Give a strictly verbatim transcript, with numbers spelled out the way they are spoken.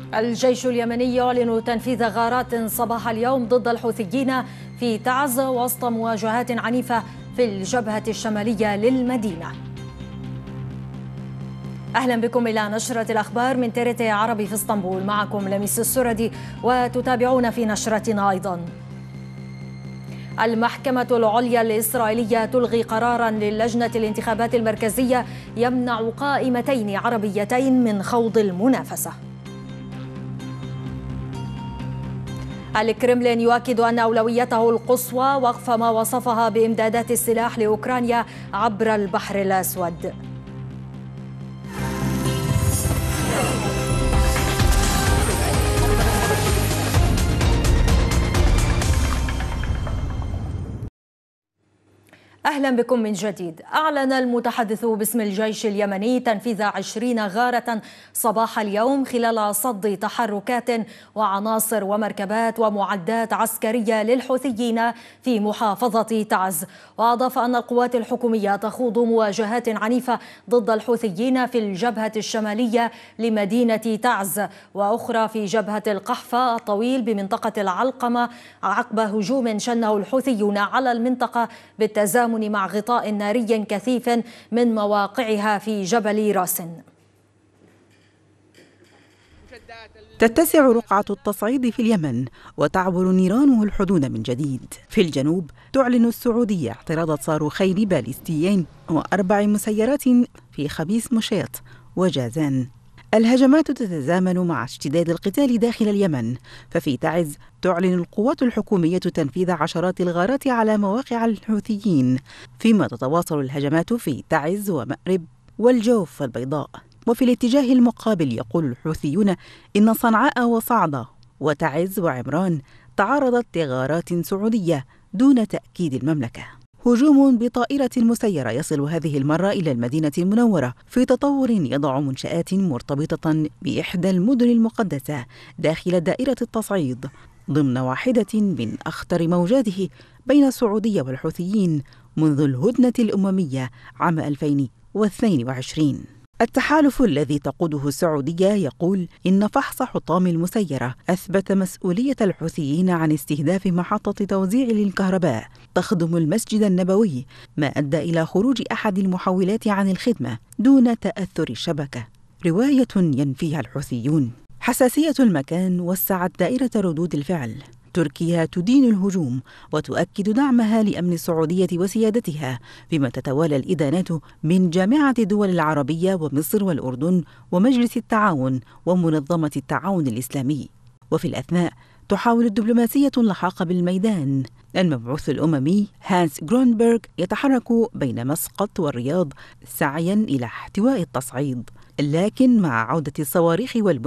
الجيش اليمني يعلن تنفيذ غارات صباح اليوم ضد الحوثيين في تعز وسط مواجهات عنيفة في الجبهة الشمالية للمدينة. أهلا بكم إلى نشرة الأخبار من تيرتي عربي في اسطنبول، معكم لميس السردي، وتتابعون في نشرتنا أيضا. المحكمة العليا الإسرائيلية تلغي قرارا للجنة الانتخابات المركزية يمنع قائمتين عربيتين من خوض المنافسة. الكرملين يؤكد أن أولويته القصوى وقف ما وصفها بإمدادات السلاح لأوكرانيا عبر البحر الأسود. أهلا بكم من جديد. أعلن المتحدث باسم الجيش اليمني تنفيذ عشرين غارة صباح اليوم خلال صد تحركات وعناصر ومركبات ومعدات عسكرية للحوثيين في محافظة تعز. وأضاف أن القوات الحكومية تخوض مواجهات عنيفة ضد الحوثيين في الجبهة الشمالية لمدينة تعز، وأخرى في جبهة القحفة الطويل بمنطقة العلقمة عقب هجوم شنه الحوثيون على المنطقة بالتزامن مع غطاء ناري كثيف من مواقعها في جبل راسن. تتسع رقعة التصعيد في اليمن وتعبر نيرانه الحدود من جديد. في الجنوب تعلن السعودية اعتراض صاروخين باليستيين وأربع مسيرات في خبيث مشيط وجازان. الهجمات تتزامن مع اشتداد القتال داخل اليمن، ففي تعز تعلن القوات الحكومية تنفيذ عشرات الغارات على مواقع الحوثيين، فيما تتواصل الهجمات في تعز ومأرب والجوف البيضاء. وفي الاتجاه المقابل يقول الحوثيون إن صنعاء وصعدة وتعز وعمران تعرضت لغارات سعودية دون تأكيد المملكة. هجوم بطائرة مسيرة يصل هذه المرة إلى المدينة المنورة في تطور يضع منشآت مرتبطة بإحدى المدن المقدسة داخل دائرة التصعيد ضمن واحدة من أخطر موجاته بين السعودية والحوثيين منذ الهدنة الأممية عام ألفين واثنين وعشرين. التحالف الذي تقوده السعودية يقول إن فحص حطام المسيرة أثبت مسؤولية الحوثيين عن استهداف محطة توزيع للكهرباء تخدم المسجد النبوي، ما أدى إلى خروج أحد المحولات عن الخدمة دون تأثر الشبكة، رواية ينفيها الحوثيون. حساسية المكان وسعت دائرة ردود الفعل. تركيا تدين الهجوم وتؤكد دعمها لأمن السعودية وسيادتها، بما تتوالى الإدانات من جامعة الدول العربية ومصر والأردن ومجلس التعاون ومنظمة التعاون الإسلامي. وفي الأثناء تحاول الدبلوماسية اللحاق بالميدان. المبعوث الأممي هانس غرونبرغ يتحرك بين مسقط والرياض سعيا إلى احتواء التصعيد، لكن مع عودة الصواريخ والبندقيات